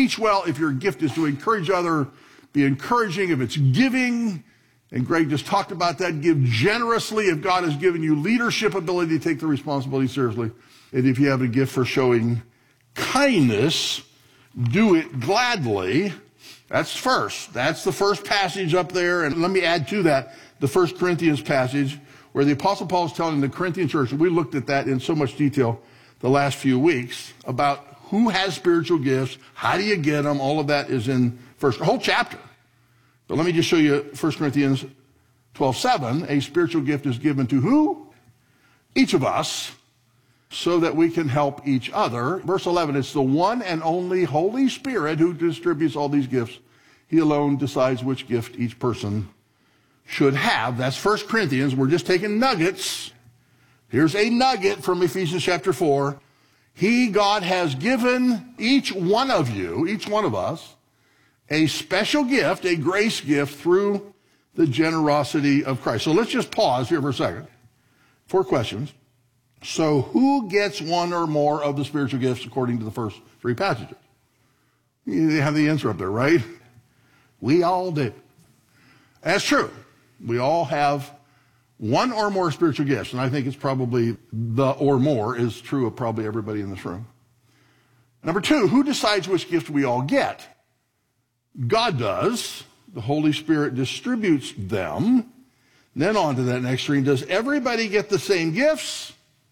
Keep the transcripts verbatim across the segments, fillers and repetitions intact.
teach well, if your gift is to encourage other, be encouraging. If it's giving, and Greg just talked about that, give generously if God has given you leadership ability to take the responsibility seriously. And if you have a gift for showing kindness, do it gladly. That's first. That's the first passage up there. And let me add to that the First Corinthians passage where the Apostle Paul is telling the Corinthian church, and we looked at that in so much detail the last few weeks, about who has spiritual gifts, how do you get them, all of that is in first, a whole chapter. But let me just show you First Corinthians twelve seven. A spiritual gift is given to who? Each of us, so that we can help each other. Verse eleven, it's the one and only Holy Spirit who distributes all these gifts. He alone decides which gift each person should have. That's First Corinthians. We're just taking nuggets. Here's a nugget from Ephesians chapter four. He, God, has given each one of you, each one of us, a special gift, a grace gift through the generosity of Christ. So let's just pause here for a second. Four questions. So who gets one or more of the spiritual gifts according to the first three passages? You have the answer up there, right? We all do. That's true. We all have one or more spiritual gifts, and I think it's probably the or more is true of probably everybody in this room. Number two, who decides which gift we all get? God does. The Holy Spirit distributes them. Then on to that next screen. Does everybody get the same gifts?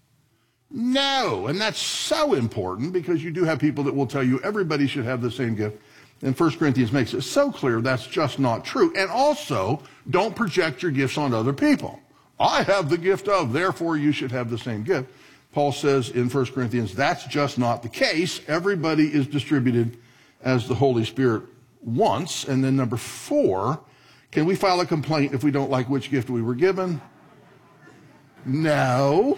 No. And that's so important because you do have people that will tell you everybody should have the same gift. And First Corinthians makes it so clear that's just not true. And also, don't project your gifts on other people. I have the gift of, therefore you should have the same gift. Paul says in First Corinthians, that's just not the case. Everybody is distributed as the Holy Spirit wants. And then number four, can we file a complaint if we don't like which gift we were given? No.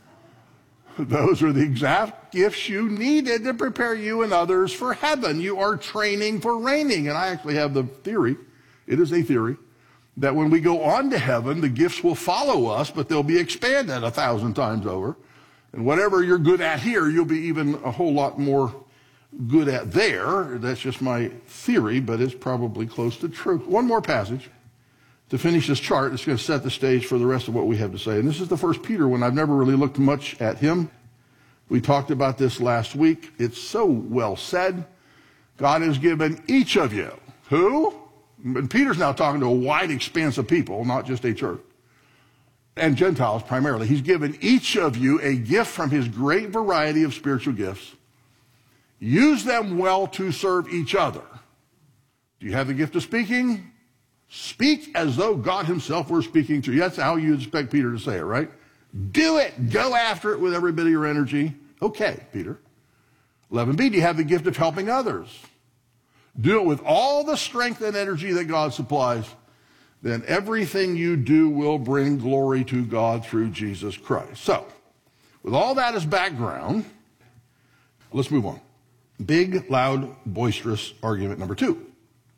Those are the exact gifts you needed to prepare you and others for heaven. You are training for reigning. And I actually have the theory, it is a theory, that when we go on to heaven, the gifts will follow us, but they'll be expanded a thousand times over. And whatever you're good at here, you'll be even a whole lot more good at there. That's just my theory, but it's probably close to truth. One more passage to finish this chart. It's going to set the stage for the rest of what we have to say. And this is the First Peter one. I've never really looked much at him. We talked about this last week. It's so well said. God has given each of you. Who? And Peter's now talking to a wide expanse of people, not just a church. And Gentiles primarily. He's given each of you a gift from his great variety of spiritual gifts. Use them well to serve each other. Do you have the gift of speaking? Speak as though God himself were speaking to you. That's how you expect Peter to say it, right? Do it. Go after it with every bit of your energy. Okay, Peter. eleven B, do you have the gift of helping others? Do it with all the strength and energy that God supplies. Then everything you do will bring glory to God through Jesus Christ. So, with all that as background, let's move on. Big, loud, boisterous argument number two.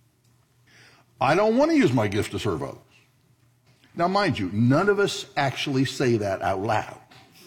I don't want to use my gift to serve others. Now, mind you, none of us actually say that out loud.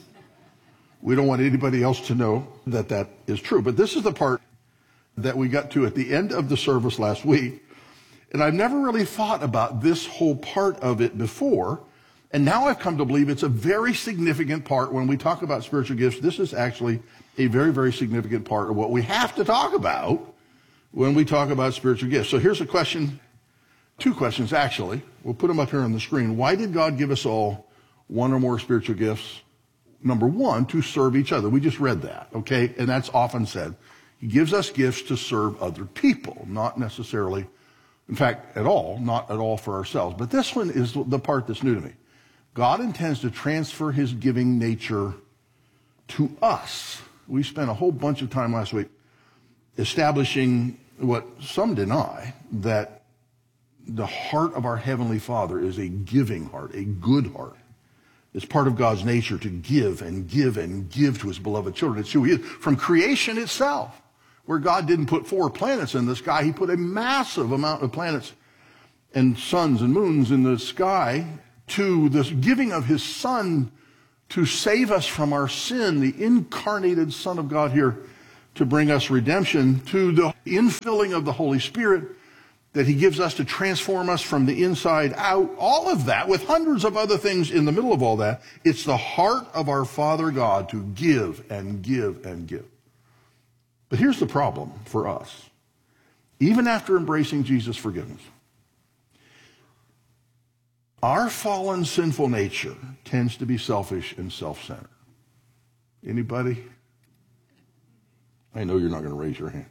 We don't want anybody else to know that that is true. But this is the part that we got to at the end of the service last week. And I've never really thought about this whole part of it before. And now I've come to believe it's a very significant part when we talk about spiritual gifts. This is actually a very, very significant part of what we have to talk about when we talk about spiritual gifts. So here's a question, two questions actually. We'll put them up here on the screen. Why did God give us all one or more spiritual gifts? Number one, to serve each other. We just read that, okay? And that's often said. He gives us gifts to serve other people, not necessarily, in fact, at all, not at all for ourselves. But this one is the part that's new to me. God intends to transfer his giving nature to us. We spent a whole bunch of time last week establishing what some deny, that the heart of our Heavenly Father is a giving heart, a good heart. It's part of God's nature to give and give and give to his beloved children. It's who he is. From creation itself, where God didn't put four planets in the sky, he put a massive amount of planets and suns and moons in the sky, to this giving of his Son to save us from our sin, the incarnated Son of God here to bring us redemption, to the infilling of the Holy Spirit that he gives us to transform us from the inside out, all of that, with hundreds of other things in the middle of all that, it's the heart of our Father God to give and give and give. But here's the problem for us. Even after embracing Jesus' forgiveness, our fallen sinful nature tends to be selfish and self-centered. Anybody? I know you're not going to raise your hand.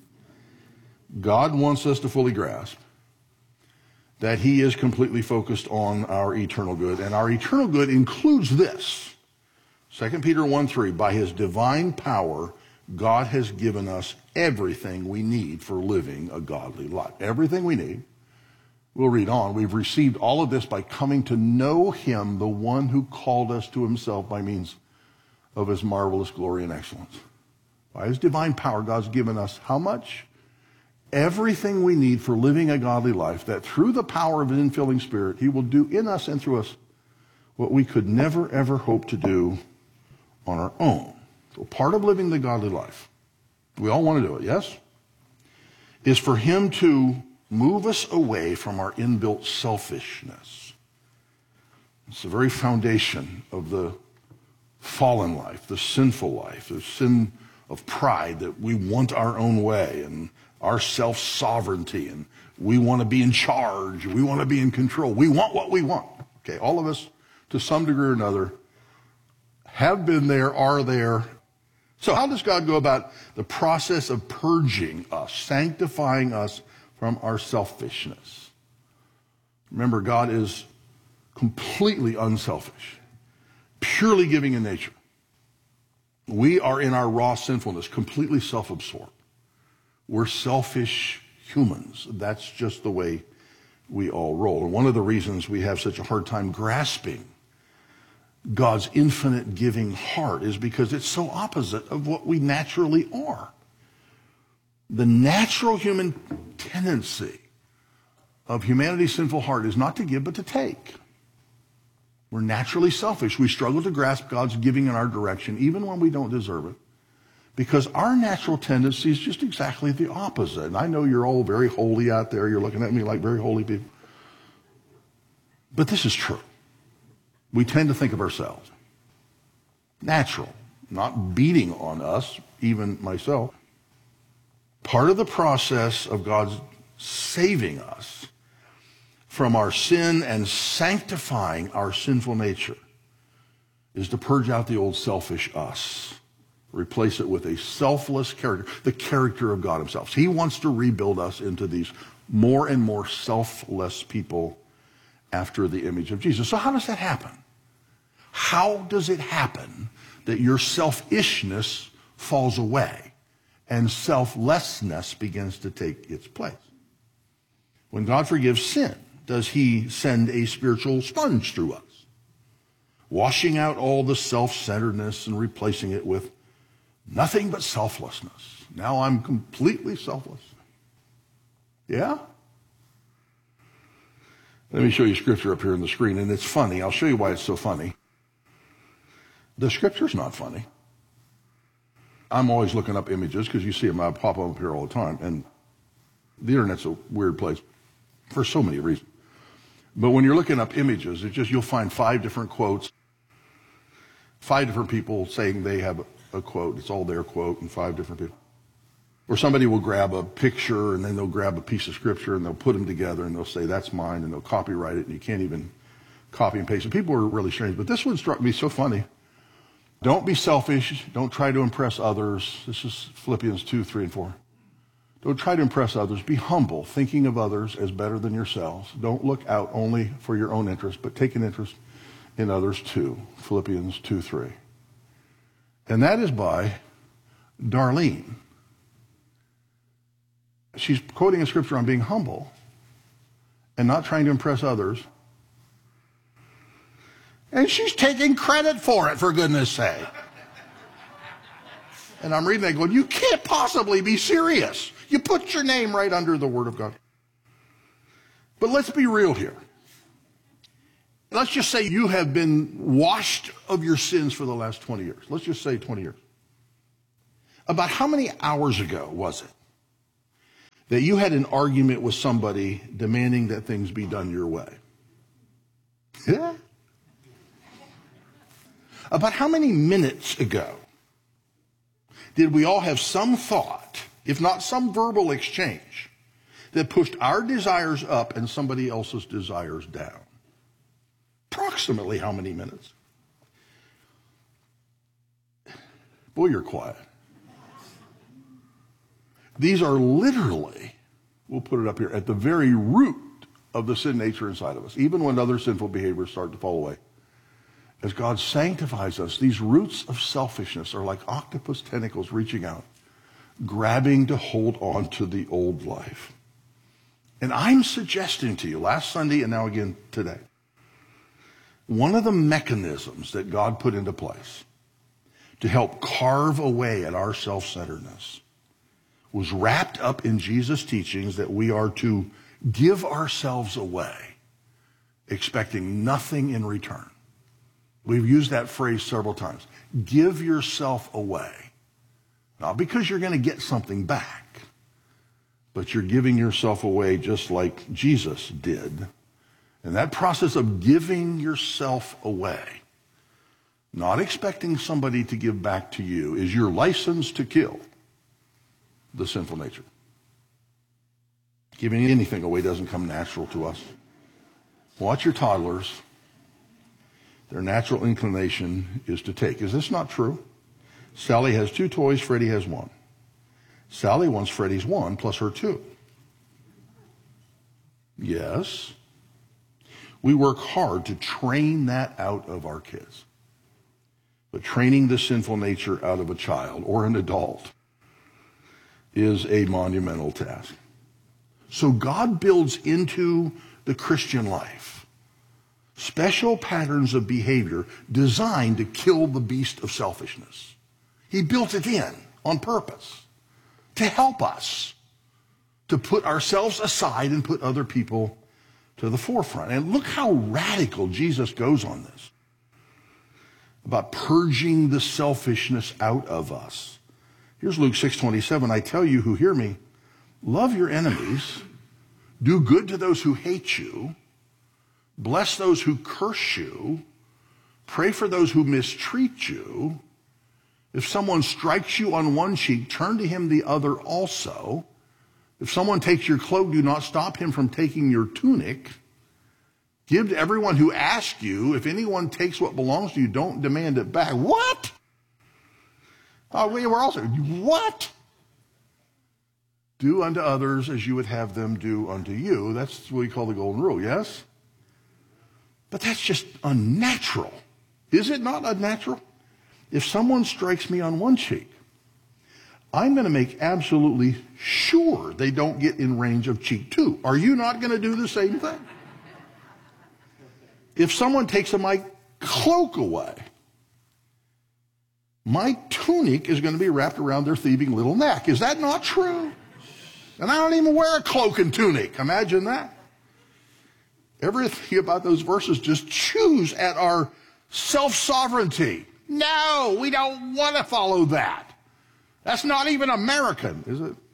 God wants us to fully grasp that he is completely focused on our eternal good, and our eternal good includes this. Second Peter one three, by his divine power, God has given us everything we need for living a godly life. Everything we need. We'll read on. We've received all of this by coming to know him, the one who called us to himself by means of his marvelous glory and excellence. By his divine power, God's given us how much? Everything we need for living a godly life, that through the power of his infilling Spirit, he will do in us and through us what we could never, ever hope to do on our own. So part of living the godly life, we all want to do it, yes? Is for him to move us away from our inbuilt selfishness. It's the very foundation of the fallen life, the sinful life, the sin of pride, that we want our own way and our self-sovereignty, and we want to be in charge, we want to be in control, we want what we want. Okay, all of us, to some degree or another, have been there, are there. So how does God go about the process of purging us, sanctifying us from our selfishness? Remember, God is completely unselfish, purely giving in nature. We are in our raw sinfulness, completely self-absorbed. We're selfish humans. That's just the way we all roll. And one of the reasons we have such a hard time grasping God's infinite giving heart is because it's so opposite of what we naturally are. The natural human tendency of humanity's sinful heart is not to give, but to take. We're naturally selfish. We struggle to grasp God's giving in our direction, even when we don't deserve it, because our natural tendency is just exactly the opposite. And I know you're all very holy out there. You're looking at me like very holy people. But this is true. We tend to think of ourselves. Natural, not beating on us, even myself. Part of the process of God's saving us from our sin and sanctifying our sinful nature is to purge out the old selfish us, replace it with a selfless character, the character of God himself. He wants to rebuild us into these more and more selfless people after the image of Jesus. So how does that happen? How does it happen that your selfishness falls away and selflessness begins to take its place? When God forgives sin, does he send a spiritual sponge through us, washing out all the self-centeredness and replacing it with nothing but selflessness? Now I'm completely selfless. Yeah? Let me show you scripture up here on the screen, and it's funny. I'll show you why it's so funny. The scripture's not funny. I'm always looking up images because you see them, I pop up here all the time, and the internet's a weird place for so many reasons. But when you're looking up images, it's just you'll find five different quotes, five different people saying they have a quote. It's all their quote, and five different people. Or somebody will grab a picture, and then they'll grab a piece of scripture, and they'll put them together, and they'll say, that's mine, and they'll copyright it, and you can't even copy and paste it. People are really strange, but this one struck me so funny. Don't be selfish. Don't try to impress others. This is Philippians two, three, and four. Don't try to impress others. Be humble, thinking of others as better than yourselves. Don't look out only for your own interest, but take an interest in others too. Philippians two, three. And that is by Darlene. She's quoting a scripture on being humble and not trying to impress others. And she's taking credit for it, for goodness sake. And I'm reading that going, you can't possibly be serious. You put your name right under the Word of God. But let's be real here. Let's just say you have been washed of your sins for the last twenty years. Let's just say twenty years. About how many hours ago was it that you had an argument with somebody demanding that things be done your way? Yeah. About how many minutes ago did we all have some thought, if not some verbal exchange, that pushed our desires up and somebody else's desires down? Approximately how many minutes? Boy, you're quiet. These are literally, we'll put it up here, at the very root of the sin nature inside of us, even when other sinful behaviors start to fall away. As God sanctifies us, these roots of selfishness are like octopus tentacles reaching out, grabbing to hold on to the old life. And I'm suggesting to you, last Sunday and now again today, one of the mechanisms that God put into place to help carve away at our self-centeredness was wrapped up in Jesus' teachings that we are to give ourselves away, expecting nothing in return. We've used that phrase several times. Give yourself away. Not because you're going to get something back, but you're giving yourself away just like Jesus did. And that process of giving yourself away, not expecting somebody to give back to you, is your license to kill the sinful nature. Giving anything away doesn't come natural to us. Watch your toddlers. Their natural inclination is to take. Is this not true? Sally has two toys, Freddie has one. Sally wants Freddie's one plus her two. Yes. We work hard to train that out of our kids. But training the sinful nature out of a child or an adult is a monumental task. So God builds into the Christian life special patterns of behavior designed to kill the beast of selfishness. He built it in on purpose to help us to put ourselves aside and put other people to the forefront. And look how radical Jesus goes on this, about purging the selfishness out of us. Here's Luke six twenty-seven. I tell you who hear me, love your enemies, do good to those who hate you, bless those who curse you, pray for those who mistreat you. If someone strikes you on one cheek, turn to him the other also. If someone takes your cloak, do not stop him from taking your tunic. Give to everyone who asks you. If anyone takes what belongs to you, don't demand it back. What? Oh, we were also, what? Do unto others as you would have them do unto you. That's what we call the golden rule, yes? But that's just unnatural. Is it not unnatural? If someone strikes me on one cheek, I'm going to make absolutely sure they don't get in range of cheek two. Are you not going to do the same thing? If someone takes my cloak away, my tunic is going to be wrapped around their thieving little neck. Is that not true? And I don't even wear a cloak and tunic. Imagine that. Everything about those verses just chews at our self-sovereignty. No, we don't want to follow that. That's not even American, is it?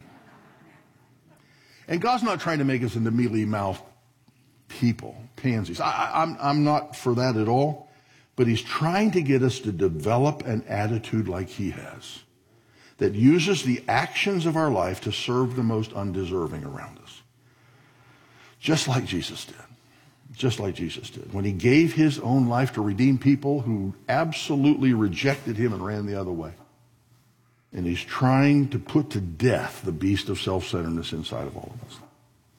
And God's not trying to make us into mealy-mouthed people, pansies. I, I'm, I'm not for that at all. But he's trying to get us to develop an attitude like he has, that uses the actions of our life to serve the most undeserving around us. Just like Jesus did. Just like Jesus did. When he gave his own life to redeem people who absolutely rejected him and ran the other way. And he's trying to put to death the beast of self-centeredness inside of all of us.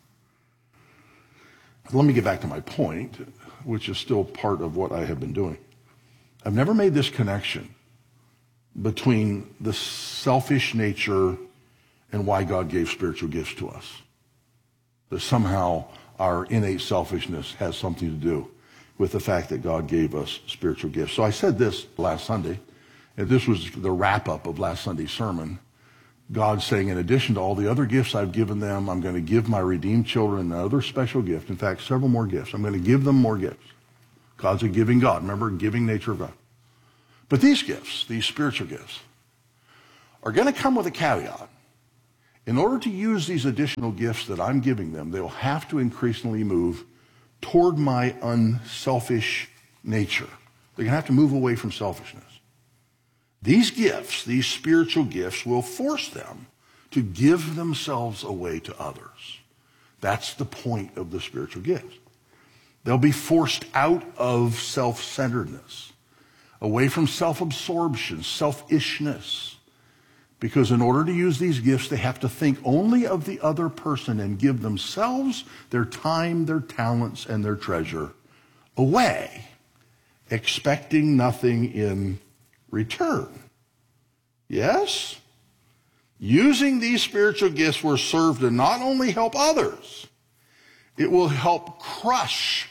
Let me get back to my point, which is still part of what I have been doing. I've never made this connection between the selfish nature and why God gave spiritual gifts to us. That somehow our innate selfishness has something to do with the fact that God gave us spiritual gifts. So I said this last Sunday, and this was the wrap-up of last Sunday's sermon. God saying, in addition to all the other gifts I've given them, I'm going to give my redeemed children another special gift. In fact, several more gifts. I'm going to give them more gifts. God's a giving God. Remember, giving nature of God. But these gifts, these spiritual gifts, are going to come with a caveat. In order to use these additional gifts that I'm giving them, they'll have to increasingly move toward my unselfish nature. They're going to have to move away from selfishness. These gifts, these spiritual gifts, will force them to give themselves away to others. That's the point of the spiritual gifts. They'll be forced out of self-centeredness, away from self-absorption, selfishness. Because in order to use these gifts, they have to think only of the other person and give themselves, their time, their talents, and their treasure away, expecting nothing in return. Yes? Using these spiritual gifts will serve to not only help others, it will help crush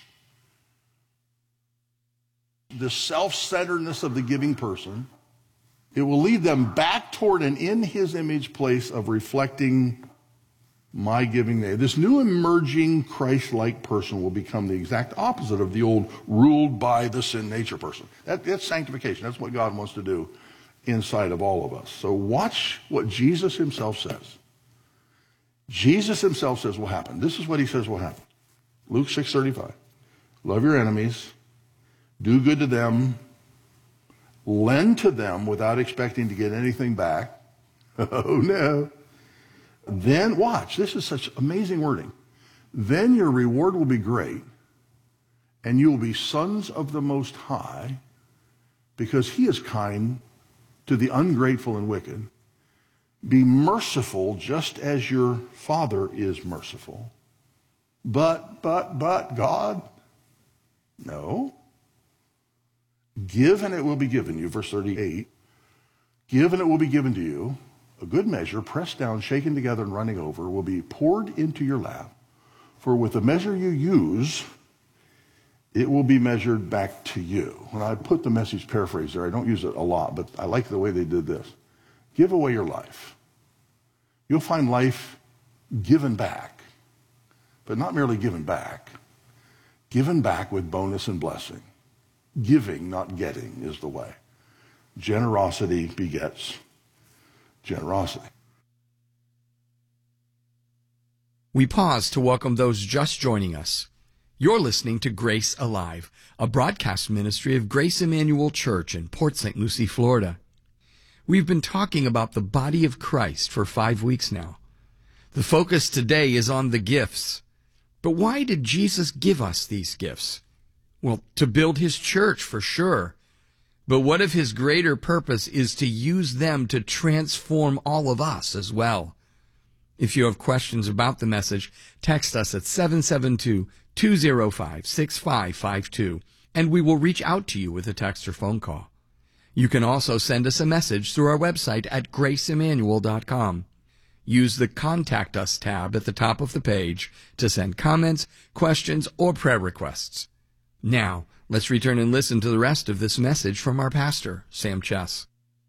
the self-centeredness of the giving person. It will lead them back toward an in his image place of reflecting my giving nature. This new emerging Christ-like person will become the exact opposite of the old ruled by the sin nature person. That, that's sanctification. That's what God wants to do inside of all of us. So watch what Jesus himself says. Jesus himself says will happen. This is what he says will happen. Luke six thirty-five. Love your enemies. Do good to them. Lend to them without expecting to get anything back. Oh, no. Then, watch, this is such amazing wording. Then your reward will be great, and you will be sons of the Most High, because he is kind to the ungrateful and wicked. Be merciful just as your Father is merciful. But, but, but, God? No. Give and it will be given you. Verse thirty-eight. Give and it will be given to you. A good measure, pressed down, shaken together, and running over, will be poured into your lap. For with the measure you use, it will be measured back to you. When I put the Message paraphrase there, I don't use it a lot, but I like the way they did this. Give away your life. You'll find life given back, but not merely given back. Given back with bonus and blessing. Giving, not getting, is the way. Generosity begets generosity. We pause to welcome those just joining us. You're listening to Grace Alive, a broadcast ministry of Grace Emmanuel Church in Port Saint Lucie, Florida. We've been talking about the body of Christ for five weeks now. The focus today is on the gifts. But why did Jesus give us these gifts? Well, to build his church, for sure. But what if his greater purpose is to use them to transform all of us as well? If you have questions about the message, text us at seven seven two, two zero five, six five five two, and we will reach out to you with a text or phone call. You can also send us a message through our website at grace emmanuel dot com. Use the Contact Us tab at the top of the page to send comments, questions, or prayer requests. Now, let's return and listen to the rest of this message from our pastor, Sam Chess.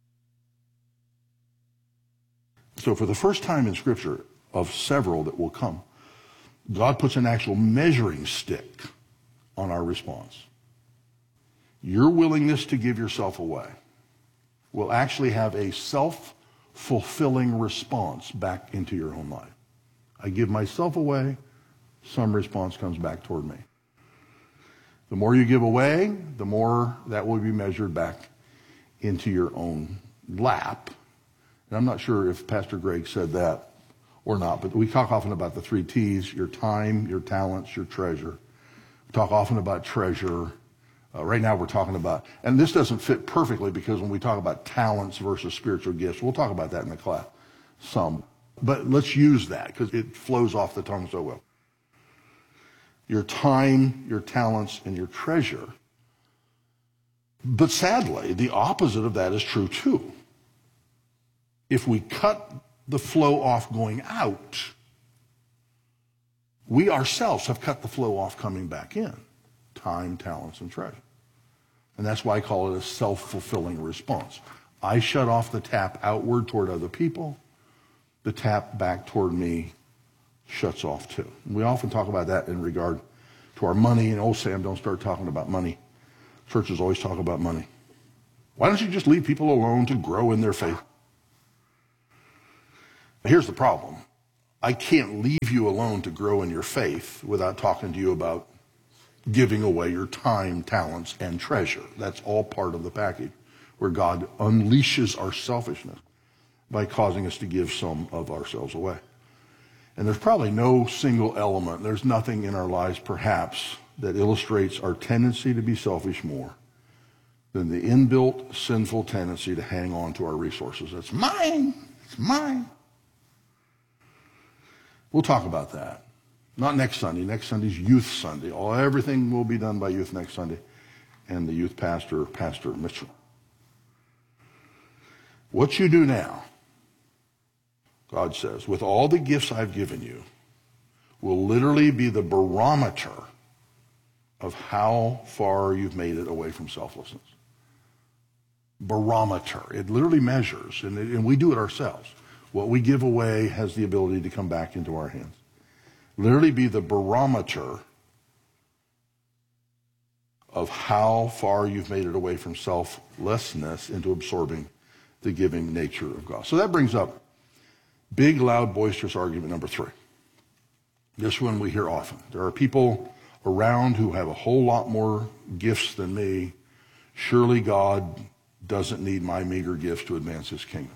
So for the first time in Scripture, of several that will come, God puts an actual measuring stick on our response. Your willingness to give yourself away will actually have a self-fulfilling response back into your own life. I give myself away, some response comes back toward me. The more you give away, the more that will be measured back into your own lap. And I'm not sure if Pastor Greg said that or not, but we talk often about the three T's, your time, your talents, your treasure. We talk often about treasure. Uh, right now we're talking about, and this doesn't fit perfectly because when we talk about talents versus spiritual gifts, we'll talk about that in the class some. But let's use that because it flows off the tongue so well. Your time, your talents, and your treasure. But sadly, the opposite of that is true too. If we cut the flow off going out, we ourselves have cut the flow off coming back in. Time, talents, and treasure. And that's why I call it a self-fulfilling response. I shut off the tap outward toward other people. The tap back toward me shuts off too. We often talk about that in regard to our money. And oh, Sam, don't start talking about money. Churches always talk about money. Why don't you just leave people alone to grow in their faith? Here's the problem. I can't leave you alone to grow in your faith without talking to you about giving away your time, talents, and treasure. That's all part of the package where God unleashes our selfishness by causing us to give some of ourselves away. And there's probably no single element, there's nothing in our lives perhaps that illustrates our tendency to be selfish more than the inbuilt sinful tendency to hang on to our resources. It's mine, it's mine. We'll talk about that. Not next Sunday. Next Sunday's Youth Sunday. All everything will be done by youth next Sunday. And the youth pastor, Pastor Mitchell. What you do now, God says, with all the gifts I've given you, will literally be the barometer of how far you've made it away from selflessness. Barometer. It literally measures, and, it, and we do it ourselves. What we give away has the ability to come back into our hands. Literally be the barometer of how far you've made it away from selflessness into absorbing the giving nature of God. So that brings up big, loud, boisterous argument number three. This one we hear often. There are people around who have a whole lot more gifts than me. Surely God doesn't need my meager gifts to advance his kingdom.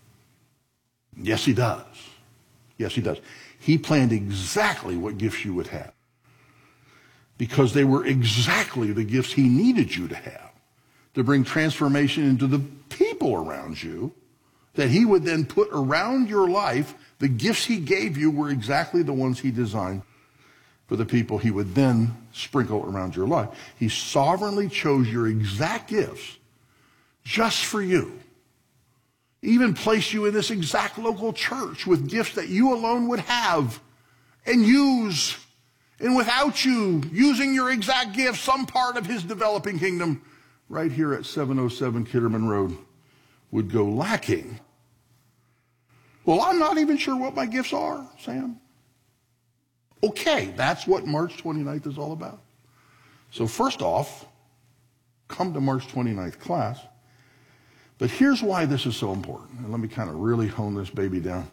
Yes, he does. Yes, he does. He planned exactly what gifts you would have because they were exactly the gifts he needed you to have to bring transformation into the people around you that he would then put around your life. The gifts he gave you were exactly the ones he designed for the people he would then sprinkle around your life. He sovereignly chose your exact gifts just for you. Even place you in this exact local church with gifts that you alone would have and use. And without you using your exact gifts, some part of his developing kingdom right here at seven oh seven Kitterman Road would go lacking. Well, I'm not even sure what my gifts are, Sam. Okay, that's what March twenty-ninth is all about. So first off, come to March twenty-ninth class. But here's why this is so important. And let me kind of really hone this baby down.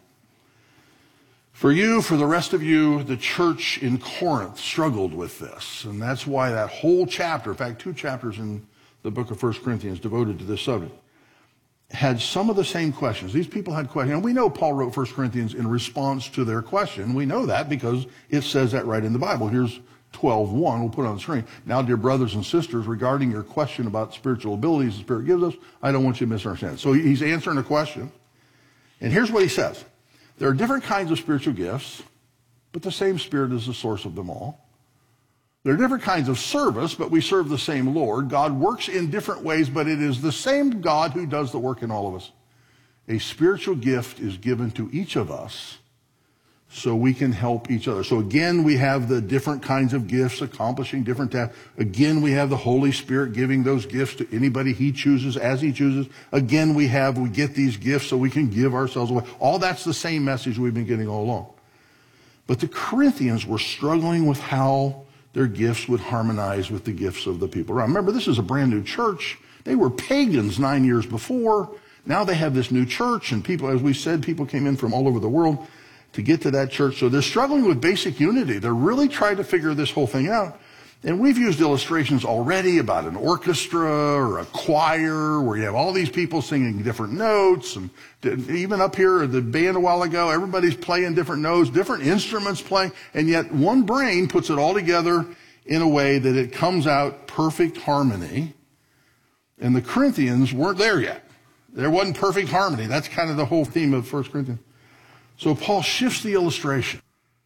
For you, for the rest of you, the church in Corinth struggled with this. And that's why that whole chapter, in fact, two chapters in the book of First Corinthians devoted to this subject, had some of the same questions. These people had questions. And we know Paul wrote First Corinthians in response to their question. We know that because it says that right in the Bible. Here's twelve one, we'll put it on the screen. Now, dear brothers and sisters, regarding your question about spiritual abilities the Spirit gives us, I don't want you to misunderstand. So he's answering a question. And here's what he says. There are different kinds of spiritual gifts, but the same Spirit is the source of them all. There are different kinds of service, but we serve the same Lord. God works in different ways, but it is the same God who does the work in all of us. A spiritual gift is given to each of us so we can help each other. So again, we have the different kinds of gifts accomplishing different tasks. Again, we have the Holy Spirit giving those gifts to anybody he chooses as he chooses. Again, we have, we get these gifts so we can give ourselves away. All that's the same message we've been getting all along. But the Corinthians were struggling with how their gifts would harmonize with the gifts of the people around. Remember, this is a brand new church. They were pagans nine years before. Now they have this new church, and people, as we said, people came in from all over the world to get to that church. So they're struggling with basic unity. They're really trying to figure this whole thing out. And we've used illustrations already about an orchestra or a choir where you have all these people singing different notes. And even up here at the band a while ago, everybody's playing different notes, different instruments playing, and yet one brain puts it all together in a way that it comes out perfect harmony. And the Corinthians weren't there yet. There wasn't perfect harmony. That's kind of the whole theme of First Corinthians. So Paul shifts the illustration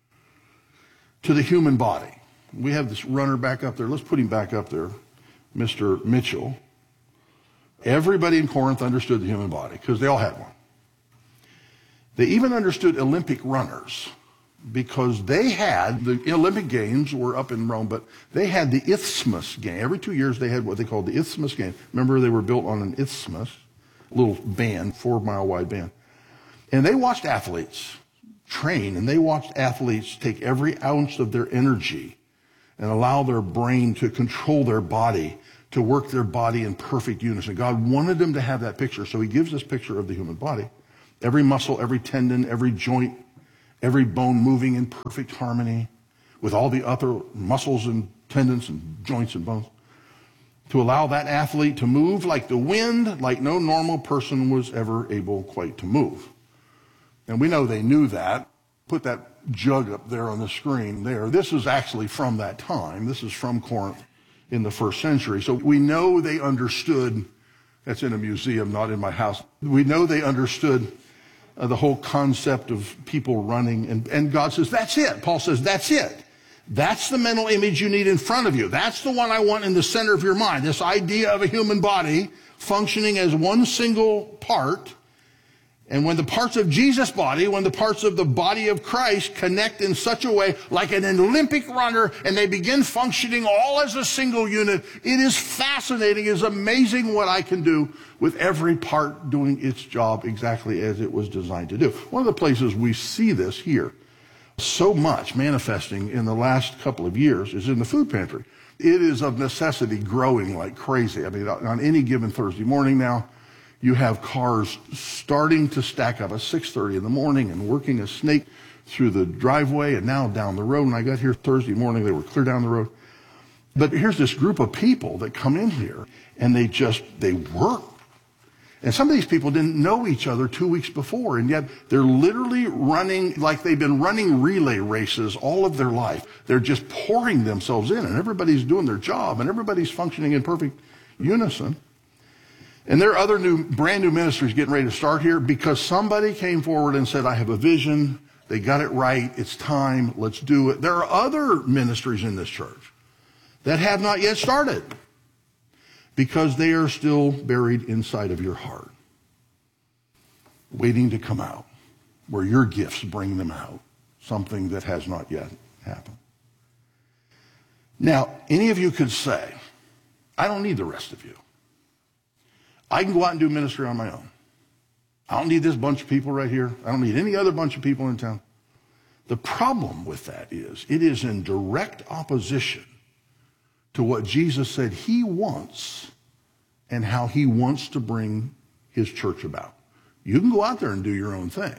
to the human body. We have this runner back up there. Let's put him back up there, Mister Mitchell. Everybody in Corinth understood the human body because they all had one. They even understood Olympic runners because they had, the Olympic Games were up in Rome, but they had the Isthmus game. Every two years they had what they called the Isthmus game. Remember, they were built on an isthmus, a little band, four-mile wide band. And they watched athletes train, and they watched athletes take every ounce of their energy and allow their brain to control their body, to work their body in perfect unison. God wanted them to have that picture, so he gives this picture of the human body. Every muscle, every tendon, every joint, every bone moving in perfect harmony with all the other muscles and tendons and joints and bones. To allow that athlete to move like the wind, like no normal person was ever able quite to move. And we know they knew that. Put that jug up there on the screen there. This is actually from that time. This is from Corinth in the first century. So we know they understood. That's in a museum, not in my house. We know they understood uh, the whole concept of people running. And, and God says, that's it. Paul says, that's it. That's the mental image you need in front of you. That's the one I want in the center of your mind. This idea of a human body functioning as one single part. And when the parts of Jesus' body, when the parts of the body of Christ connect in such a way, like an Olympic runner, and they begin functioning all as a single unit, it is fascinating. It is amazing what I can do with every part doing its job exactly as it was designed to do. One of the places we see this here so much manifesting in the last couple of years is in the food pantry. It is of necessity growing like crazy. I mean, on any given Thursday morning now, you have cars starting to stack up at six thirty in the morning and working a snake through the driveway and now down the road. When I got here Thursday morning, they were clear down the road. But here's this group of people that come in here and they just, they work. And some of these people didn't know each other two weeks before, and yet they're literally running like they've been running relay races all of their life. They're just pouring themselves in, and everybody's doing their job, and everybody's functioning in perfect unison. And there are other new, brand new ministries getting ready to start here because somebody came forward and said, I have a vision. They got it right. It's time. Let's do it. There are other ministries in this church that have not yet started because they are still buried inside of your heart, waiting to come out, where your gifts bring them out, something that has not yet happened. Now, any of you could say, I don't need the rest of you. I can go out and do ministry on my own. I don't need this bunch of people right here. I don't need any other bunch of people in town. The problem with that is it is in direct opposition to what Jesus said he wants and how he wants to bring his church about. You can go out there and do your own thing,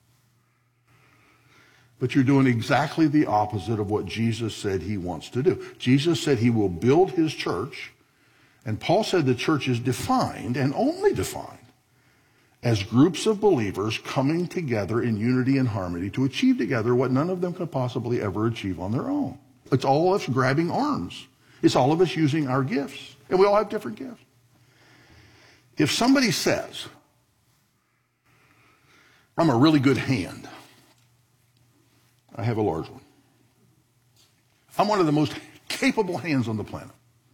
but you're doing exactly the opposite of what Jesus said he wants to do. Jesus said he will build his church. And Paul said the church is defined, and only defined, as groups of believers coming together in unity and harmony to achieve together what none of them could possibly ever achieve on their own. It's all of us grabbing arms. It's all of us using our gifts. And we all have different gifts. If somebody says, I'm a really good hand, I have a large one. I'm one of the most capable hands on the planet.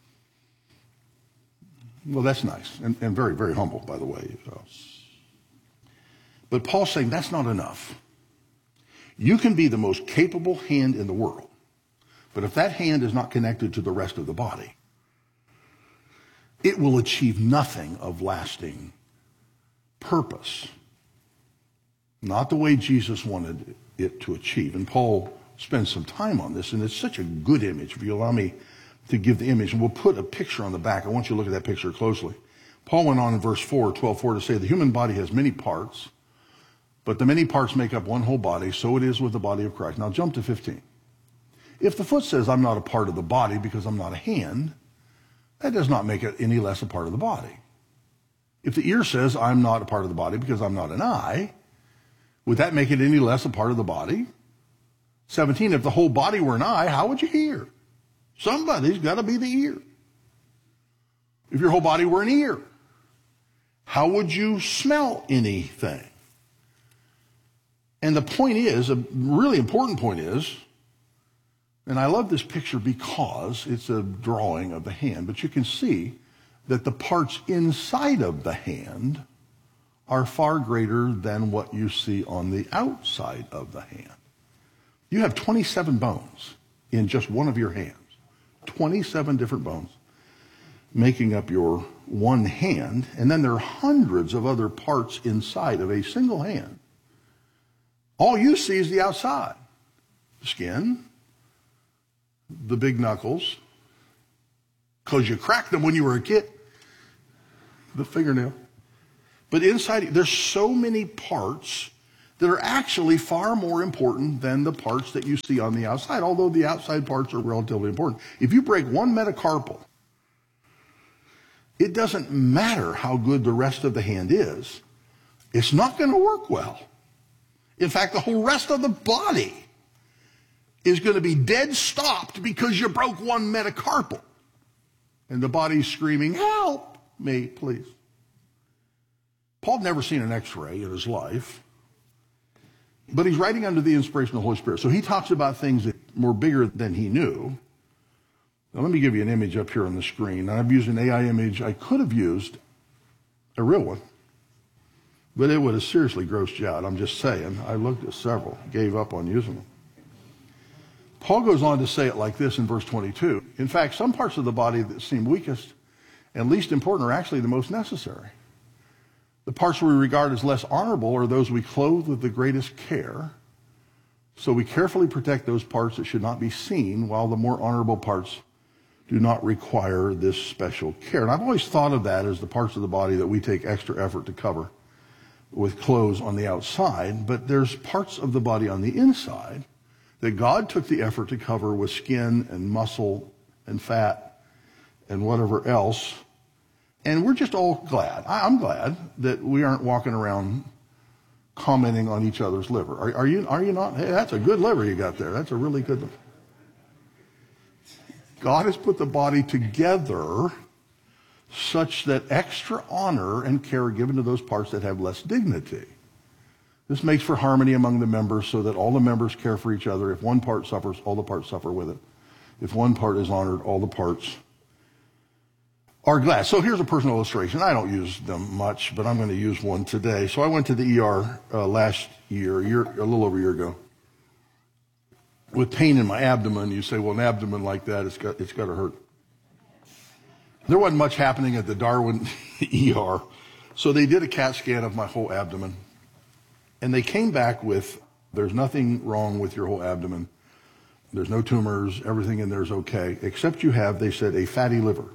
Well, that's nice and, and very, very humble, by the way. So. But Paul's saying that's not enough. You can be the most capable hand in the world, but if that hand is not connected to the rest of the body, it will achieve nothing of lasting purpose. Not the way Jesus wanted it to achieve. And Paul spends some time on this, and it's such a good image. If you allow me to give the image, and we'll put a picture on the back. I want you to look at that picture closely. Paul went on in verse four, twelve four to say the human body has many parts, but the many parts make up one whole body, so it is with the body of Christ. Now jump to fifteen. If the foot says, I'm not a part of the body because I'm not a hand, that does not make it any less a part of the body. If the ear says, I'm not a part of the body because I'm not an eye, would that make it any less a part of the body? seventeen, if the whole body were an eye, how would you hear? Somebody's got to be the ear. If your whole body were an ear, how would you smell anything? And the point is, a really important point is, and I love this picture because it's a drawing of the hand, but you can see that the parts inside of the hand are far greater than what you see on the outside of the hand. You have twenty-seven bones in just one of your hands. twenty-seven different bones making up your one hand, and then there are hundreds of other parts inside of a single hand. All you see is the outside. The skin, the big knuckles, because you cracked them when you were a kid, the fingernail. But inside, there's so many parts that are actually far more important than the parts that you see on the outside, although the outside parts are relatively important. If you break one metacarpal, it doesn't matter how good the rest of the hand is. It's not going to work well. In fact, the whole rest of the body is going to be dead stopped because you broke one metacarpal. And the body's screaming, help me, please. Paul had never seen an x-ray in his life, but he's writing under the inspiration of the Holy Spirit. So he talks about things that were bigger than he knew. Now let me give you an image up here on the screen. I've used an A I image. I could have used a real one, but it would have seriously grossed you out. I'm just saying. I looked at several, gave up on using them. Paul goes on to say it like this in verse twenty-two. In fact, some parts of the body that seem weakest and least important are actually the most necessary. The parts we regard as less honorable are those we clothe with the greatest care. So we carefully protect those parts that should not be seen, while the more honorable parts do not require this special care. And I've always thought of that as the parts of the body that we take extra effort to cover with clothes on the outside, but there's parts of the body on the inside that God took the effort to cover with skin and muscle and fat and whatever else. And we're just all glad. I'm glad that we aren't walking around commenting on each other's liver. Are, are you, are you not? Hey, that's a good liver you got there. That's a really good liver. God has put the body together such that extra honor and care are given to those parts that have less dignity. This makes for harmony among the members so that all the members care for each other. If one part suffers, all the parts suffer with it. If one part is honored, all the parts are glad. So here's a personal illustration. I don't use them much, but I'm going to use one today. So I went to the E R uh, last year, a year, a little over a year ago, with pain in my abdomen. You say, well, an abdomen like that, it's got, it's got to hurt. There wasn't much happening at the Darwin E R, so they did a CAT scan of my whole abdomen, and they came back with, there's nothing wrong with your whole abdomen. There's no tumors. Everything in there is okay, except you have, they said, a fatty liver.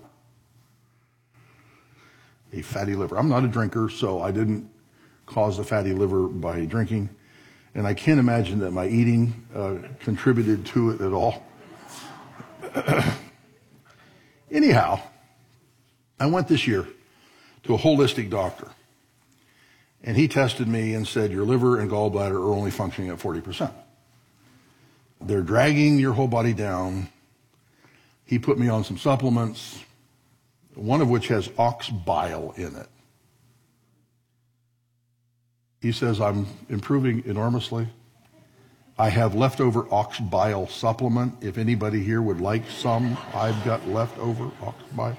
A fatty liver. I'm not a drinker, so I didn't cause the fatty liver by drinking, and I can't imagine that my eating uh, contributed to it at all. Anyhow, I went this year to a holistic doctor, and he tested me and said, your liver and gallbladder are only functioning at forty percent. They're dragging your whole body down. He put me on some supplements, one of which has ox bile in it. He says, I'm improving enormously. I have leftover ox bile supplement. If anybody here would like some, I've got leftover ox bile.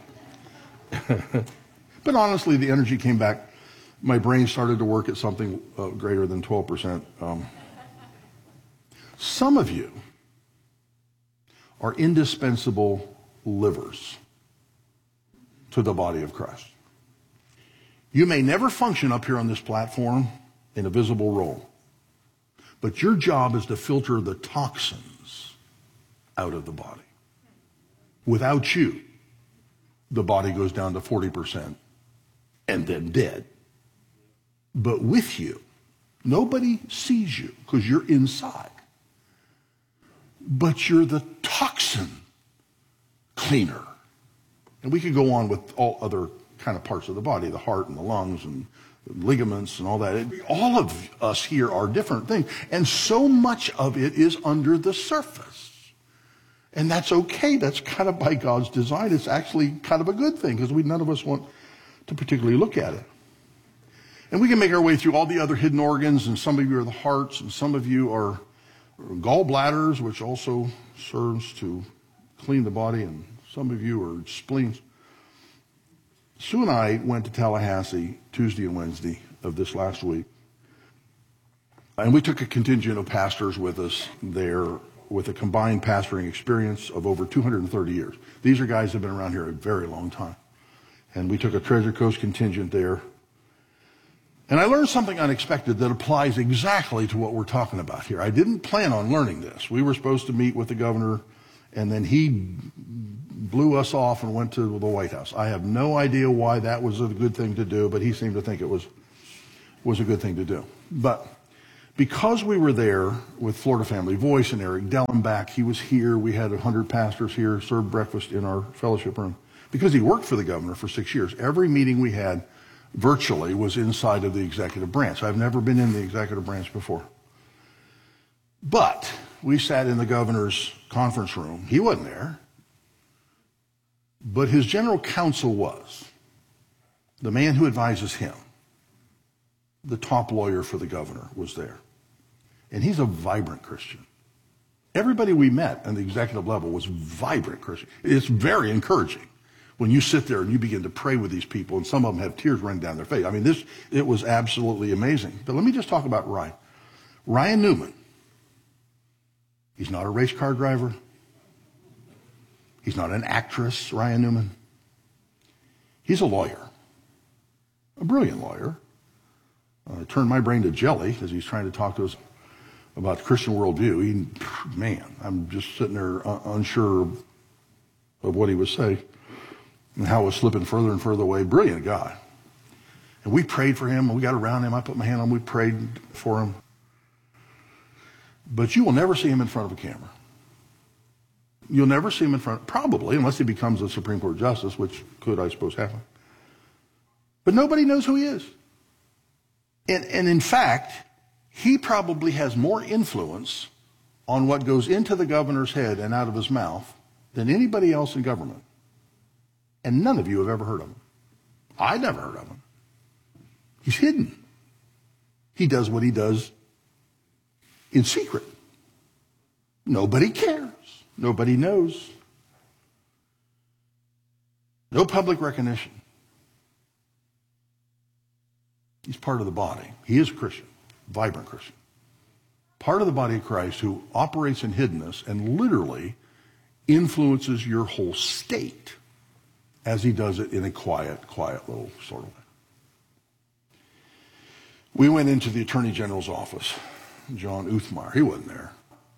But honestly, the energy came back. My brain started to work at something uh, greater than twelve percent. Um, some of you are indispensable livers to the body of Christ. You may never function up here on this platform in a visible role, but your job is to filter the toxins out of the body. Without you, the body goes down to forty percent and then dead. But with you, nobody sees you because you're inside. But you're the toxin cleaner. And we could go on with all other kind of parts of the body, the heart and the lungs and the ligaments and all that. It, all of us here are different things. And so much of it is under the surface. And that's okay. That's kind of by God's design. It's actually kind of a good thing because we none of us want to particularly look at it. And we can make our way through all the other hidden organs, and some of you are the hearts, and some of you are gallbladders, which also serves to clean the body, and some of you are spleens. Sue and I went to Tallahassee Tuesday and Wednesday of this last week, and we took a contingent of pastors with us there with a combined pastoring experience of over two hundred thirty years. These are guys that have been around here a very long time. And we took a Treasure Coast contingent there. And I learned something unexpected that applies exactly to what we're talking about here. I didn't plan on learning this. We were supposed to meet with the governor, and then he blew us off and went to the White House. I have no idea why that was a good thing to do, but he seemed to think it was was a good thing to do. But because we were there with Florida Family Voice and Eric Dellenbach, he was here. We had one hundred pastors here, served breakfast in our fellowship room. Because he worked for the governor for six years, every meeting we had virtually was inside of the executive branch. I've never been in the executive branch before. But we sat in the governor's conference room. He wasn't there. But his general counsel was, the man who advises him, the top lawyer for the governor, was there. And he's a vibrant Christian. Everybody we met on the executive level was vibrant Christian. It's very encouraging when you sit there and you begin to pray with these people, and some of them have tears running down their face. I mean, this, it was absolutely amazing. But let me just talk about Ryan. Ryan Newman. He's not a race car driver. He's not an actress, Ryan Newman. He's a lawyer, a brilliant lawyer. Uh, turned my brain to jelly as he's trying to talk to us about the Christian worldview. He, man, I'm just sitting there uh, unsure of, of what he was saying and how it was slipping further and further away. Brilliant guy. And we prayed for him, and we got around him. I put my hand on him. We prayed for him. But you will never see him in front of a camera. You'll never see him in front, probably, unless he becomes a Supreme Court justice, which could, I suppose, happen. But nobody knows who he is. And, and in fact, he probably has more influence on what goes into the governor's head and out of his mouth than anybody else in government. And none of you have ever heard of him. I never heard of him. He's hidden. He does what he does in secret. Nobody cares. Nobody knows. No public recognition. He's part of the body. He is a Christian, vibrant Christian. Part of the body of Christ who operates in hiddenness and literally influences your whole state as he does it in a quiet, quiet little sort of way. We went into the Attorney General's office. John Uthmeyer, he wasn't there.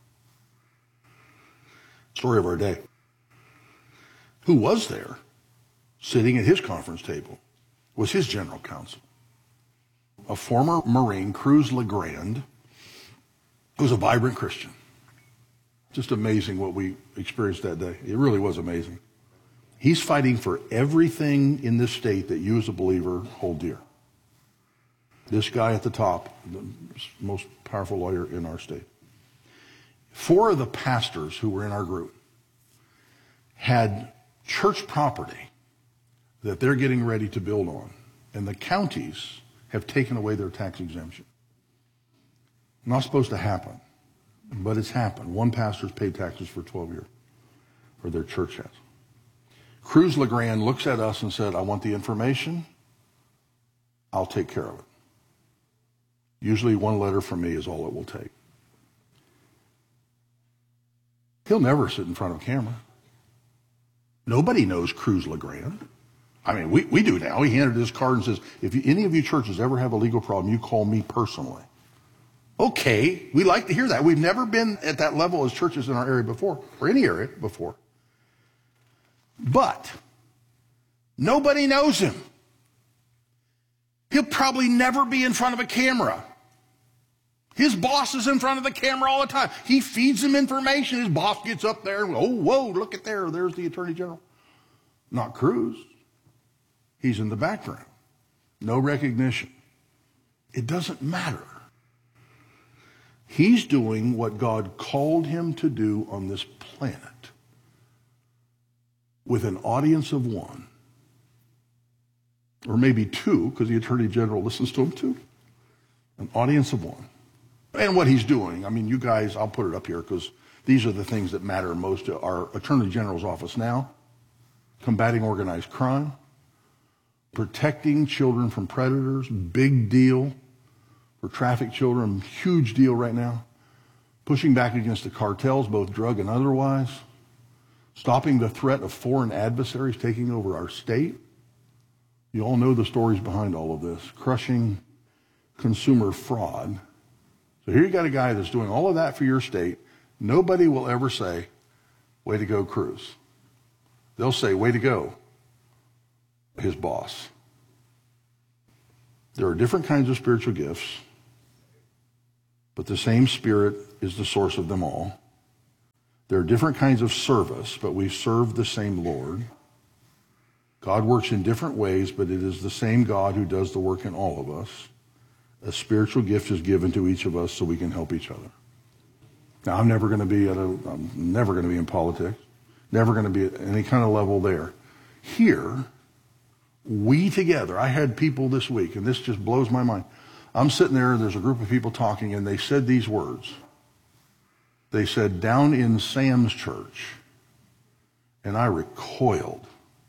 Story of our day. Who was there, sitting at his conference table, was his general counsel, a former Marine, Cruz LeGrand, who was a vibrant Christian. Just amazing what we experienced that day. It really was amazing. He's fighting for everything in this state that you as a believer hold dear. This guy at the top, the most powerful lawyer in our state. Four of the pastors who were in our group had church property that they're getting ready to build on, and the counties have taken away their tax exemption. Not supposed to happen, but it's happened. One pastor's paid taxes for twelve years, or their church has. Cruz LeGrand looks at us and said, I want the information. I'll take care of it. Usually one letter from me is all it will take. He'll never sit in front of a camera. Nobody knows Cruz LeGrand. I mean, we, we do now. He handed his card and says, if you, any of you churches ever have a legal problem, you call me personally. Okay, we like to hear that. We've never been at that level as churches in our area before, or any area before. But nobody knows him. He'll probably never be in front of a camera. His boss is in front of the camera all the time. He feeds him information. His boss gets up there and, oh, whoa, look at there. There's the Attorney General. Not Cruz. He's in the background. No recognition. It doesn't matter. He's doing what God called him to do on this planet with an audience of one. Or maybe two, because the Attorney General listens to him too. An audience of one. And what he's doing, I mean, you guys, I'll put it up here because these are the things that matter most to our Attorney General's office now. Combating organized crime. Protecting children from predators. Big deal. For trafficked children, huge deal right now. Pushing back against the cartels, both drug and otherwise. Stopping the threat of foreign adversaries taking over our state. You all know the stories behind all of this. Crushing consumer fraud. So here you got a guy that's doing all of that for your state. Nobody will ever say, way to go, Cruz. They'll say, way to go, his boss. There are different kinds of spiritual gifts, but the same Spirit is the source of them all. There are different kinds of service, but we serve the same Lord. God works in different ways, but it is the same God who does the work in all of us. A spiritual gift is given to each of us so we can help each other. Now, I'm never going to be at a, I'm never going to be in politics, never going to be at any kind of level there. Here, we together, I had people this week, and this just blows my mind. I'm sitting there, and there's a group of people talking, and they said these words. They said, down in Sam's church, and I recoiled.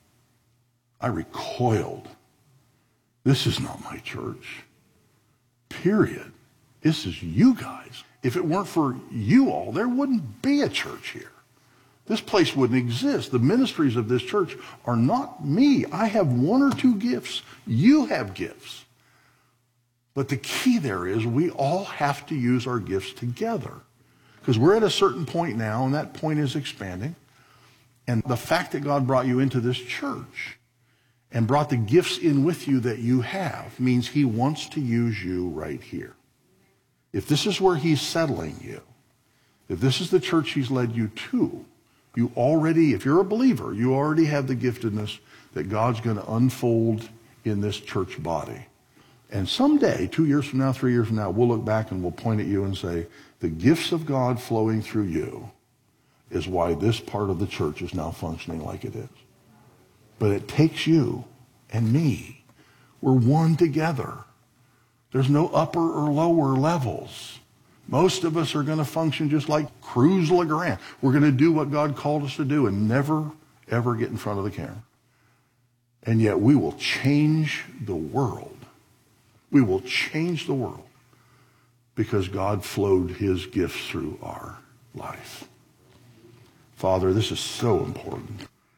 I recoiled. This is not my church. Period. This is you guys. If it weren't for you all, there wouldn't be a church here. This place wouldn't exist. The ministries of this church are not me. I have one or two gifts. You have gifts. But the key there is we all have to use our gifts together. Because we're at a certain point now, and that point is expanding. And the fact that God brought you into this church and brought the gifts in with you that you have means he wants to use you right here. If this is where he's settling you, if this is the church he's led you to, you already, if you're a believer, you already have the giftedness that God's going to unfold in this church body. And someday, two years from now, three years from now, we'll look back and we'll point at you and say, the gifts of God flowing through you is why this part of the church is now functioning like it is. But it takes you and me. We're one together. There's no upper or lower levels. Most of us are going to function just like Cruz LeGrand. We're going to do what God called us to do and never, ever get in front of the camera. And yet we will change the world. We will change the world because God flowed his gifts through our life. Father, this is so important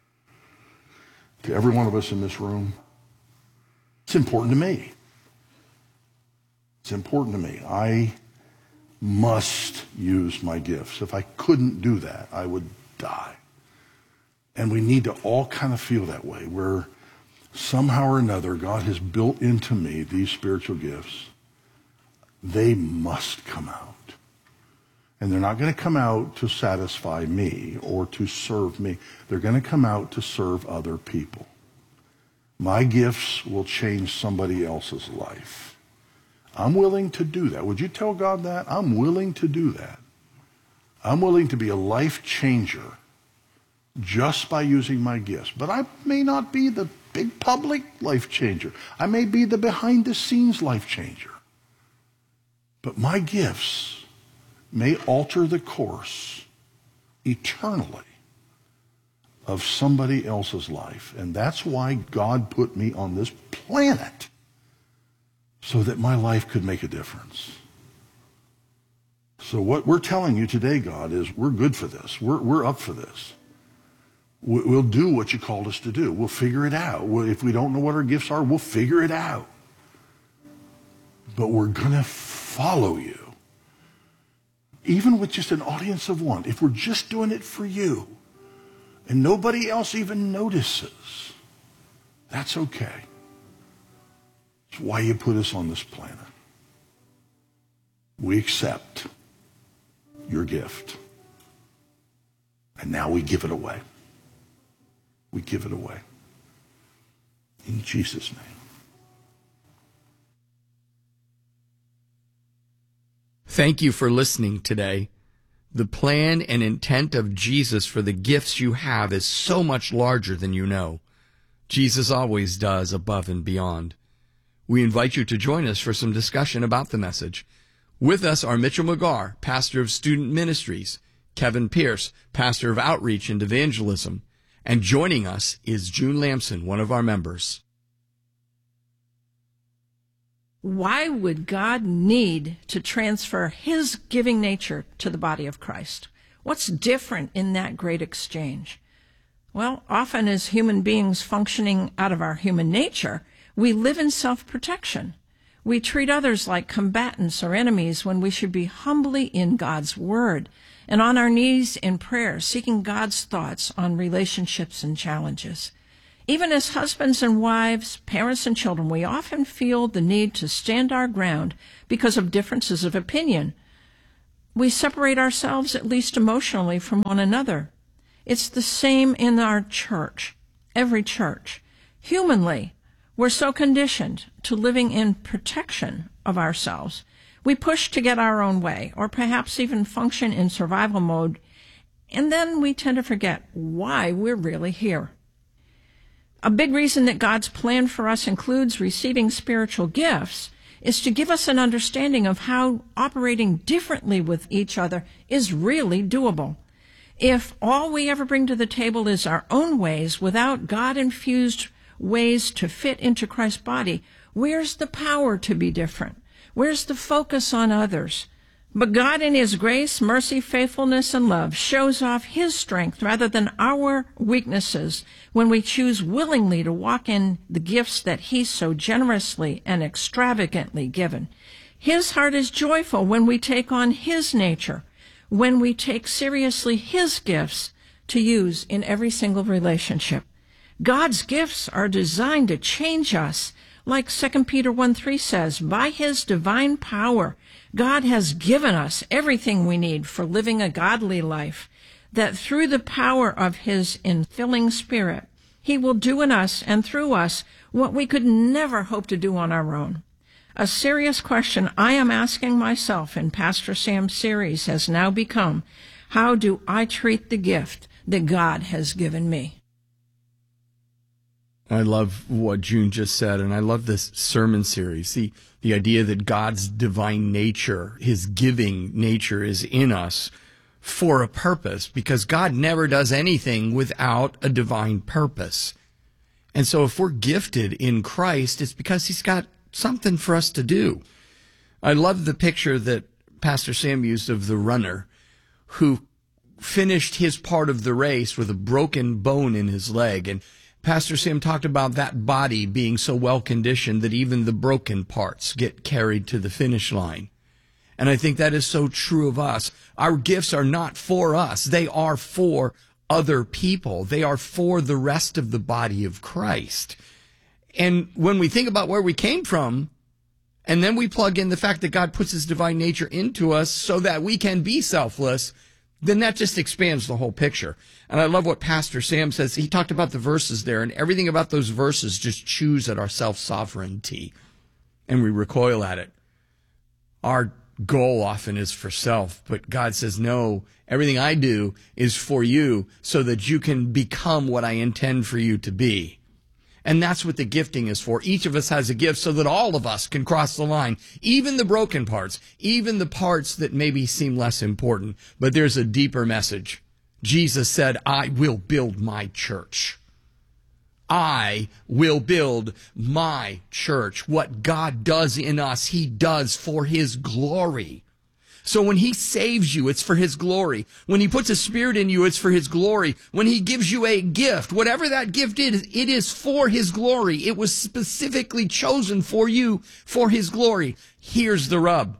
to every one of us in this room. It's important to me. It's important to me. I must use my gifts. If I couldn't do that, I would die. And we need to all kind of feel that way, where somehow or another God has built into me these spiritual gifts. They must come out. And they're not going to come out to satisfy me or to serve me. They're going to come out to serve other people. My gifts will change somebody else's life. I'm willing to do that. Would you tell God that? I'm willing to do that. I'm willing to be a life changer just by using my gifts. But I may not be the big public life changer. I may be the behind the scenes life changer. But my gifts may alter the course eternally of somebody else's life. And that's why God put me on this planet, so that my life could make a difference. So what we're telling you today, God, is we're good for this. We're, we're up for this. We'll do what you called us to do. We'll figure it out. If we don't know what our gifts are, we'll figure it out. But we're going to follow you. Even with just an audience of one. If we're just doing it for you and nobody else even notices, that's okay. It's why you put us on this planet. We accept your gift. And now we give it away. We give it away. In Jesus' name. Thank you for listening today. The plan and intent of Jesus for the gifts you have is so much larger than you know. Jesus always does above and beyond. We invite you to join us for some discussion about the message. With us are Mitchell McGarr, pastor of student ministries, Kevin Pierce, pastor of outreach and evangelism, and joining us is June Lamson, one of our members. Why would God need to transfer his giving nature to the body of Christ? What's different in that great exchange? Well, often as human beings functioning out of our human nature, we live in self-protection. We treat others like combatants or enemies when we should be humbly in God's word and on our knees in prayer, seeking God's thoughts on relationships and challenges. Even as husbands and wives, parents and children, we often feel the need to stand our ground because of differences of opinion. We separate ourselves, at least emotionally, from one another. It's the same in our church, every church. Humanly, we're so conditioned to living in protection of ourselves. We push to get our own way, or perhaps even function in survival mode, and then we tend to forget why we're really here. A big reason that God's plan for us includes receiving spiritual gifts is to give us an understanding of how operating differently with each other is really doable. If all we ever bring to the table is our own ways without God-infused ways to fit into Christ's body, where's the power to be different? Where's the focus on others? But God in His grace, mercy, faithfulness, and love shows off His strength rather than our weaknesses when we choose willingly to walk in the gifts that He's so generously and extravagantly given. His heart is joyful when we take on His nature, when we take seriously His gifts to use in every single relationship. God's gifts are designed to change us. Like Second Peter one three says, by His divine power, God has given us everything we need for living a godly life, that through the power of His infilling Spirit, He will do in us and through us what we could never hope to do on our own. A serious question I am asking myself in Pastor Sam's series has now become, how do I treat the gift that God has given me? I love what June just said, and I love this sermon series. The, the idea that God's divine nature, His giving nature is in us for a purpose, because God never does anything without a divine purpose. And so if we're gifted in Christ, it's because He's got something for us to do. I love the picture that Pastor Sam used of the runner who finished his part of the race with a broken bone in his leg. And Pastor Sam talked about that body being so well conditioned that even the broken parts get carried to the finish line. And I think that is so true of us. Our gifts are not for us. They are for other people. They are for the rest of the body of Christ. And when we think about where we came from, and then we plug in the fact that God puts His divine nature into us so that we can be selfless, then that just expands the whole picture. And I love what Pastor Sam says. He talked about the verses there, and everything about those verses just chews at our self-sovereignty, and we recoil at it. Our goal often is for self, but God says, no, everything I do is for you so that you can become what I intend for you to be. And that's what the gifting is for. Each of us has a gift so that all of us can cross the line, even the broken parts, even the parts that maybe seem less important. But there's a deeper message. Jesus said, I will build my church. I will build my church. What God does in us, He does for His glory. So when He saves you, it's for His glory. When He puts a Spirit in you, it's for His glory. When He gives you a gift, whatever that gift is, it is for His glory. It was specifically chosen for you for His glory. Here's the rub.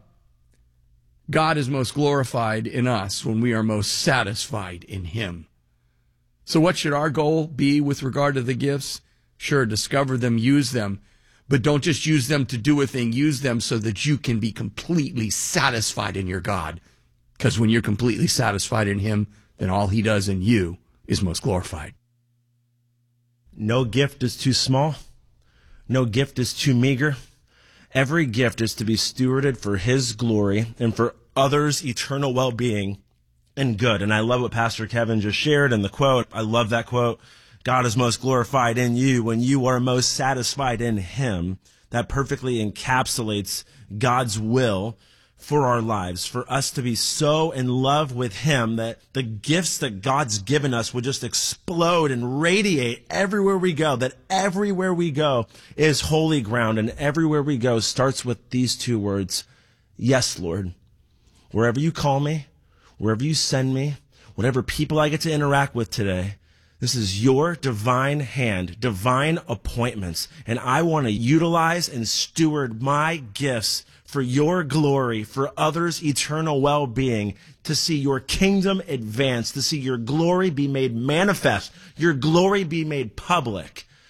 God is most glorified in us when we are most satisfied in Him. So what should our goal be with regard to the gifts? Sure, discover them, use them. But don't just use them to do a thing. Use them so that you can be completely satisfied in your God. Because when you're completely satisfied in Him, then all He does in you is most glorified. No gift is too small. No gift is too meager. Every gift is to be stewarded for His glory and for others' eternal well-being and good. And I love what Pastor Kevin just shared in the quote. I love that quote. God is most glorified in you when you are most satisfied in Him. That perfectly encapsulates God's will for our lives, for us to be so in love with Him that the gifts that God's given us would just explode and radiate everywhere we go, that everywhere we go is holy ground, and everywhere we go starts with these two words, yes, Lord. Wherever you call me, wherever you send me, whatever people I get to interact with today, this is your divine hand, divine appointments, and I want to utilize and steward my gifts for your glory, for others' eternal well-being, to see your kingdom advance, to see your glory be made manifest, your glory be made public.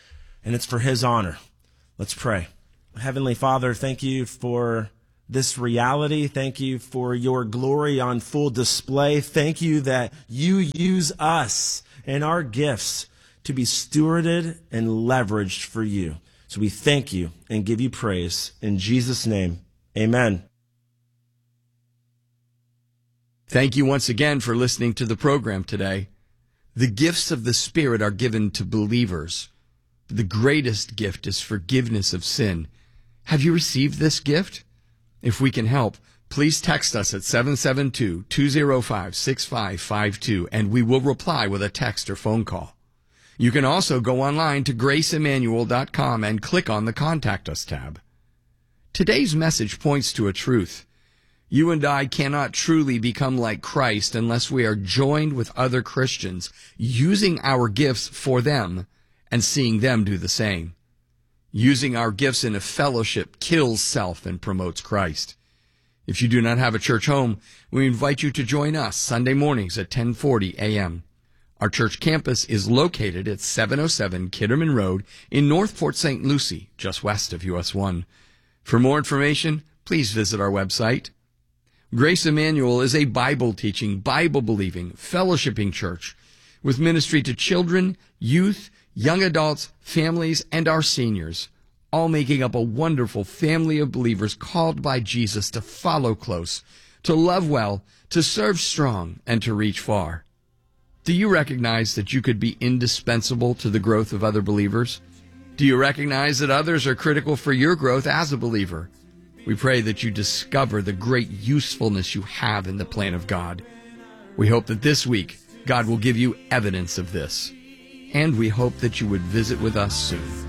and it's for his honor. Let's pray. Heavenly Father, thank you for this reality. Thank you for your glory on full display. Thank you that you use us and our gifts to be stewarded and leveraged for you. So we thank you and give you praise. In Jesus' name, amen. Thank you once again for listening to the program today. The gifts of the Spirit are given to believers. The greatest gift is forgiveness of sin. Have you received this gift? If we can help, please text us at seven seven two, two zero five, six five five two, and we will reply with a text or phone call. You can also go online to grace emmanuel dot com and click on the Contact Us tab. Today's message points to a truth. You and I cannot truly become like Christ unless we are joined with other Christians, using our gifts for them and seeing them do the same. Using our gifts in a fellowship kills self and promotes Christ. If you do not have a church home, we invite you to join us Sunday mornings at ten forty a.m. Our church campus is located at seven oh seven Kitterman Road in North Port Saint Lucie, just west of U S one. For more information, please visit our website. Grace Emmanuel is a Bible-teaching, Bible-believing, fellowshipping church with ministry to children, youth, young adults, families, and our seniors, all making up a wonderful family of believers called by Jesus to follow close, to love well, to serve strong, and to reach far. Do you recognize that you could be indispensable to the growth of other believers? Do you recognize that others are critical for your growth as a believer? We pray that you discover the great usefulness you have in the plan of God. We hope that this week God will give you evidence of this. And we hope that you would visit with us soon.